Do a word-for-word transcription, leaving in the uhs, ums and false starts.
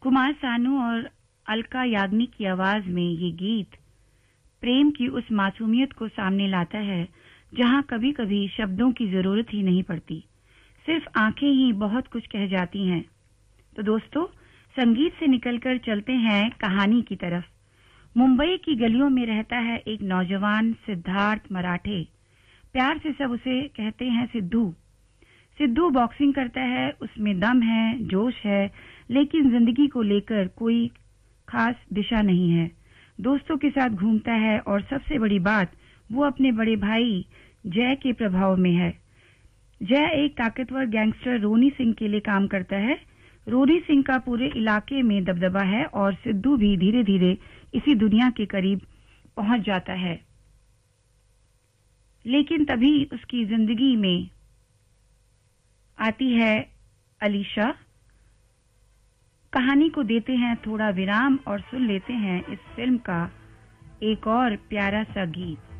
कुमार सानू और अलका याग्निक की आवाज में ये गीत प्रेम की उस मासूमियत को सामने लाता है जहां कभी-कभी शब्दों की जरूरत ही नहीं पड़ती, सिर्फ आंखें ही बहुत कुछ कह जाती हैं। तो दोस्तों, संगीत से निकलकर चलते हैं कहानी की तरफ। मुंबई की गलियों में रहता है एक नौजवान सिद्धार्थ मराठे। प्यार से सब उसे कहते हैं सिद्धू। सिद्धू बॉक्सिंग करता है, उसमें दम है, जोश है, लेकिन जिंदगी को लेकर कोई खास दिशा नहीं है। दोस्तों के साथ घूमता है और सबसे बड़ी बात, वो अपने बड़े भाई जय के प्रभाव में है। जय एक ताकतवर गैंगस्टर रोनी सिंह के लिए काम करता है। रोनी सिंह का पूरे इलाके में दबदबा है और सिद्धू भी धीरे धीरे इसी दुनिया के करीब पहुंच जाता है। लेकिन तभी उसकी जिंदगी में आती है अलीशा। कहानी को देते हैं थोड़ा विराम और सुन लेते हैं इस फिल्म का एक और प्यारा सा गीत।